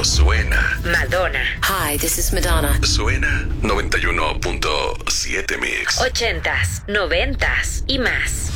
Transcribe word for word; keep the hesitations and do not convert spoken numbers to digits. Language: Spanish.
suena. Madonna. Hi, this is Madonna. Suena noventa y uno punto siete Mix. Ochentas, noventas y más.